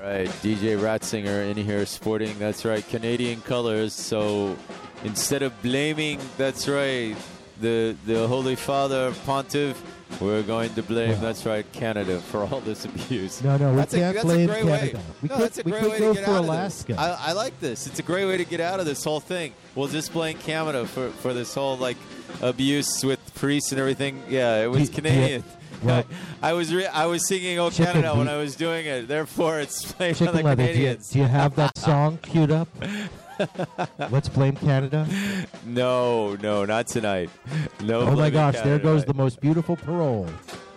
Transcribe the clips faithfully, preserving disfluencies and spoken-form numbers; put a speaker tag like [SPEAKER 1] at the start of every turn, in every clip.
[SPEAKER 1] right, D J Ratzinger in here sporting, that's right, Canadian colors. So instead of blaming, that's right, the the Holy Father Pontiff, we're going to blame, well, that's right, Canada for all this abuse.
[SPEAKER 2] No, no, we
[SPEAKER 1] that's
[SPEAKER 2] can't
[SPEAKER 1] a,
[SPEAKER 2] blame
[SPEAKER 1] a
[SPEAKER 2] Canada.
[SPEAKER 1] Way.
[SPEAKER 2] We
[SPEAKER 1] no,
[SPEAKER 2] could,
[SPEAKER 1] that's a
[SPEAKER 2] we
[SPEAKER 1] great
[SPEAKER 2] could
[SPEAKER 1] way
[SPEAKER 2] go
[SPEAKER 1] to get
[SPEAKER 2] for
[SPEAKER 1] out
[SPEAKER 2] Alaska.
[SPEAKER 1] Of this. I, I like this. It's a great way to get out of this whole thing. We'll just blame Canada for, for this whole, like, abuse with priests and everything. Yeah, it was
[SPEAKER 2] Do,
[SPEAKER 1] Canadian.
[SPEAKER 2] Do you, well,
[SPEAKER 1] I was re- I was singing "Oh
[SPEAKER 2] Chicken,
[SPEAKER 1] Canada"
[SPEAKER 2] do
[SPEAKER 1] when
[SPEAKER 2] you,
[SPEAKER 1] I was doing it. Therefore, it's playing
[SPEAKER 2] Chicken
[SPEAKER 1] on the
[SPEAKER 2] Leather,
[SPEAKER 1] Canadians.
[SPEAKER 2] Do you, do you have that song queued up? Let's blame Canada.
[SPEAKER 1] No, no, not tonight. No.
[SPEAKER 2] Oh my gosh!
[SPEAKER 1] Canada
[SPEAKER 2] There goes
[SPEAKER 1] tonight.
[SPEAKER 2] the most beautiful parole.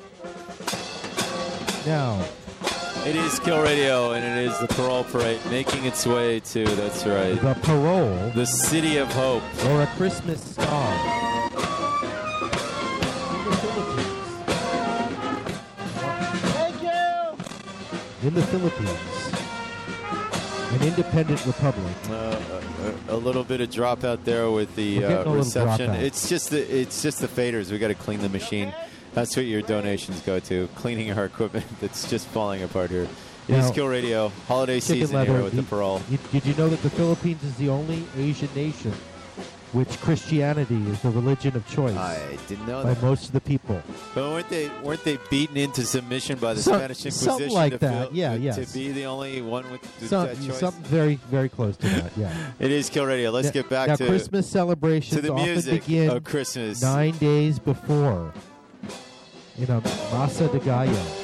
[SPEAKER 2] Now,
[SPEAKER 1] it is Kill Radio, and it is the Parole Parade making its way to. That's right.
[SPEAKER 2] The Parole,
[SPEAKER 1] the City of Hope,
[SPEAKER 2] or a Christmas star. In the Philippines, an independent republic.
[SPEAKER 1] Uh, a, a little bit of dropout there with the uh, reception. It's just the it's just the faders. We got to clean the machine. That's what your donations go to, cleaning our equipment that's just falling apart here. It
[SPEAKER 2] now,
[SPEAKER 1] is Kill Radio, holiday season
[SPEAKER 2] leather,
[SPEAKER 1] here with
[SPEAKER 2] you,
[SPEAKER 1] the Parole.
[SPEAKER 2] You, did you know that the Philippines is the only Asian nation which Christianity is the religion of choice?
[SPEAKER 1] I didn't know
[SPEAKER 2] by
[SPEAKER 1] that.
[SPEAKER 2] most of the people.
[SPEAKER 1] But weren't they weren't they beaten into submission by the
[SPEAKER 2] Some,
[SPEAKER 1] Spanish Inquisition?
[SPEAKER 2] Something like
[SPEAKER 1] to
[SPEAKER 2] that.
[SPEAKER 1] feel,
[SPEAKER 2] yeah,
[SPEAKER 1] to,
[SPEAKER 2] yes.
[SPEAKER 1] to be the only one with
[SPEAKER 2] Some,
[SPEAKER 1] that choice.
[SPEAKER 2] Something very, very close to that. Yeah.
[SPEAKER 1] It is Kill Radio. Let's
[SPEAKER 2] now,
[SPEAKER 1] get back
[SPEAKER 2] now
[SPEAKER 1] to
[SPEAKER 2] Christmas celebrations
[SPEAKER 1] to the
[SPEAKER 2] often
[SPEAKER 1] music
[SPEAKER 2] begin
[SPEAKER 1] of Christmas
[SPEAKER 2] nine days before in a Masa de Gallo.